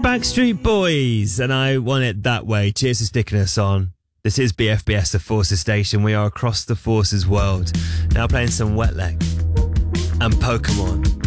Backstreet Boys, and I Want It That Way. Cheers for sticking us on. This is BFBS, the Forces Station. We are across the Forces world. Now playing some Wet Leg and Pokemon.